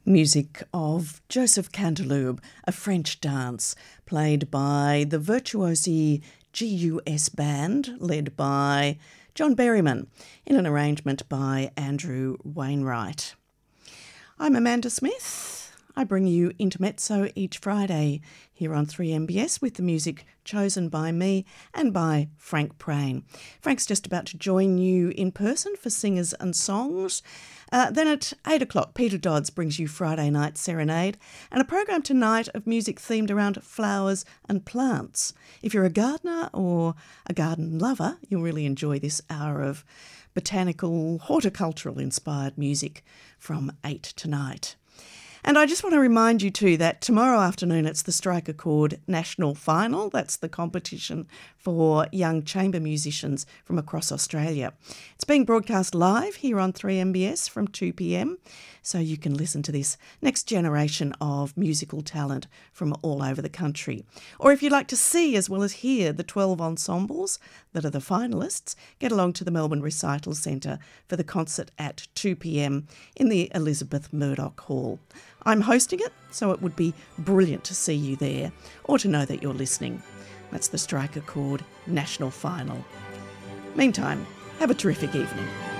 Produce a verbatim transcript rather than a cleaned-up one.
Music of Joseph Canteloube, a French dance played by the virtuosi G U S Band led by John Berryman in an arrangement by Andrew Wainwright. I'm Amanda Smith. I bring you Intermezzo each Friday here on three M B S with the music chosen by me and by Frank Prain. Frank's just about to join you in person for Singers and Songs. Uh, then at eight o'clock, Peter Dodds brings you Friday Night Serenade and a program tonight of music themed around flowers and plants. If you're a gardener or a garden lover, you'll really enjoy this hour of botanical, horticultural inspired music from eight tonight. And I just want to remind you too that tomorrow afternoon it's the Striker Chord National Final. That's the competition for young chamber musicians from across Australia. It's being broadcast live here on three M B S from two p m, so you can listen to this next generation of musical talent from all over the country. Or if you'd like to see as well as hear the twelve ensembles that are the finalists, get along to the Melbourne Recital Centre for the concert at two p m in the Elizabeth Murdoch Hall. I'm hosting it, so it would be brilliant to see you there or to know that you're listening. That's the Striker Chord National Final. Meantime, have a terrific evening.